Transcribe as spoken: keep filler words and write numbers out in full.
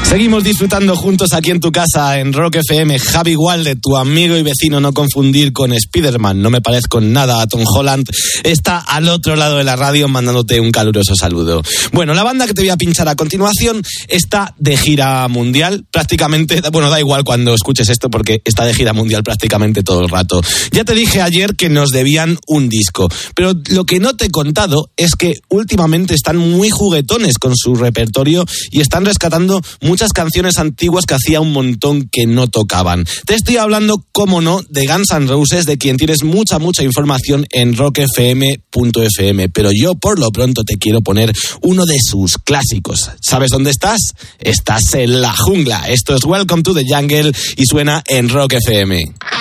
Seguimos disfrutando juntos aquí en tu casa, en Rock F M. Javi Walde, tu amigo y vecino, no confundir con Spiderman. No me parezco nada a Tom Holland. Está al otro lado de la radio mandándote un caluroso saludo. Bueno, la banda que te voy a pinchar a continuación está de gira mundial. Prácticamente, bueno, da igual cuando escuches esto porque está de gira mundial prácticamente todo el rato. Ya te dije ayer que nos debían un disco, pero lo que no te he contado es que últimamente están muy juguetones con su repertorio y están rescatando muchas canciones antiguas que hacía un montón que no tocaban. Te estoy hablando, cómo no, de Guns N' Roses, de quien tienes mucha, mucha información en rock f m punto f m, pero yo por lo pronto te quiero poner uno de sus clásicos. ¿Sabes dónde estás? Estás en la jungla. Esto es Welcome to the Jungle y suena en Rock F M.